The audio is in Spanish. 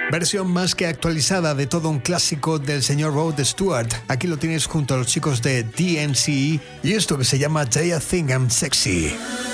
Versión más que actualizada de todo un clásico del señor Rod Stewart. Aquí lo tienes junto a los chicos de DNC y esto que se llama Do You Think I'm Sexy.